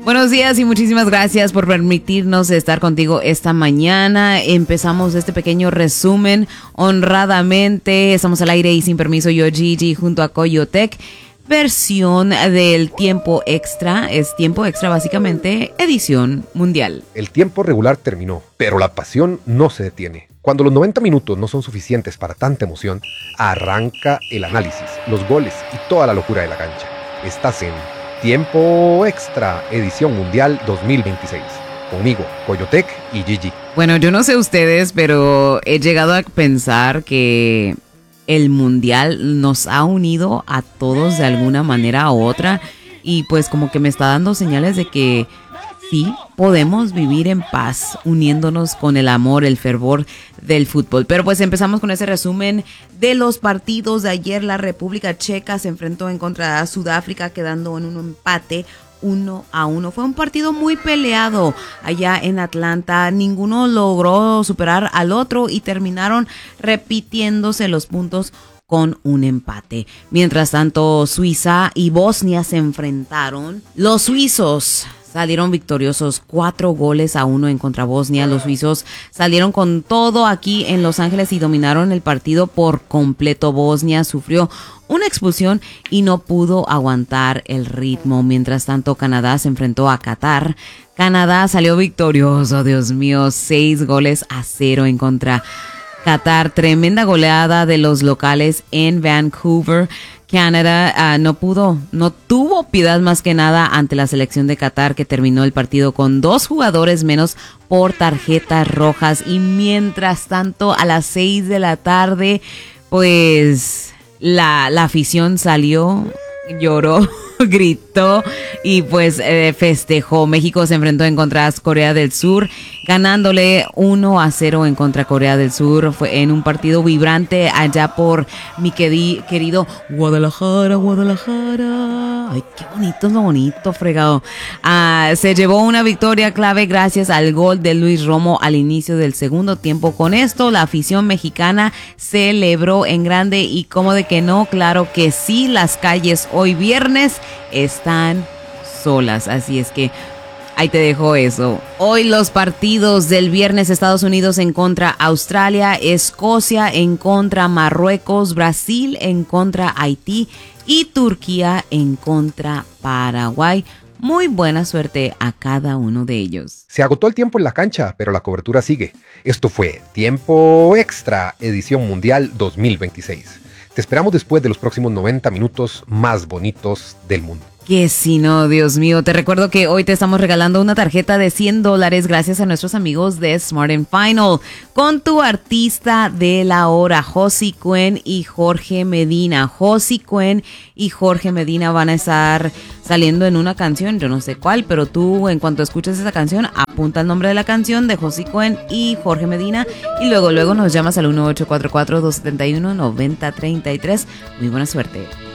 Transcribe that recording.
Buenos días y muchísimas gracias por permitirnos estar contigo esta mañana. Empezamos este pequeño resumen honradamente. Estamos al aire y sin permiso, yo Gigi junto a Coyotec. Versión del tiempo extra, es tiempo extra básicamente, edición mundial. El tiempo regular terminó, pero la pasión no se detiene. Cuando los 90 minutos no son suficientes para tanta emoción, arranca el análisis, los goles y toda la locura de la cancha. Estás en Tiempo Extra, edición mundial 2026. Conmigo, Coyotec y Gigi. Bueno, yo no sé ustedes, pero he llegado a pensar que el mundial nos ha unido a todos de alguna manera u otra y pues como que me está dando señales de que sí, podemos vivir en paz uniéndonos con el amor, el fervor del fútbol. Pero pues empezamos con ese resumen de los partidos de ayer. La República Checa se enfrentó en contra de Sudáfrica quedando en un empate 1-1. Fue un partido muy peleado allá en Atlanta. Ninguno logró superar al otro y terminaron repitiéndose los puntos con un empate. Mientras tanto, Suiza y Bosnia se enfrentaron. Los suizos salieron victoriosos 4-1 en contra Bosnia. Los suizos salieron con todo aquí en Los Ángeles y dominaron el partido por completo. Bosnia sufrió una expulsión y no pudo aguantar el ritmo. Mientras tanto, Canadá se enfrentó a Qatar. Canadá salió victorioso, Dios mío, 6-0 en contra Qatar. Tremenda goleada de los locales en Vancouver. Canadá no tuvo piedad más que nada ante la selección de Qatar, que terminó el partido con 2 jugadores menos por tarjetas rojas. Y mientras tanto, a las 6 de la tarde, pues la afición salió, lloró, gritó y pues festejó. México se enfrentó en contra de Corea del Sur, ganándole 1-0 en contra de Corea del Sur. Fue en un partido vibrante allá por mi querido Guadalajara. Ay, qué bonito, es lo bonito, fregado. Se llevó una victoria clave gracias al gol de Luis Romo al inicio del segundo tiempo. Con esto, la afición mexicana celebró en grande y como de que no, claro que sí, las calles hoy viernes están solas, así es que ahí te dejo eso. Hoy los partidos del viernes: Estados Unidos en contra Australia, Escocia en contra Marruecos, Brasil en contra Haití y Turquía en contra Paraguay. Muy buena suerte a cada uno de ellos. Se agotó el tiempo en la cancha, pero la cobertura sigue. Esto fue Tiempo Extra, edición mundial 2026. Te esperamos después de los próximos 90 minutos más bonitos del mundo. Que si no, Dios mío. Te recuerdo que hoy te estamos regalando una tarjeta de $100 gracias a nuestros amigos de Smart & Final con tu artista de la hora, Josie Cuen y Jorge Medina. Josie Cuen y Jorge Medina van a estar saliendo en una canción, yo no sé cuál, pero tú en cuanto escuches esa canción, apunta el nombre de la canción de Josie Cuen y Jorge Medina y luego nos llamas al 1844-271-9033. Muy buena suerte.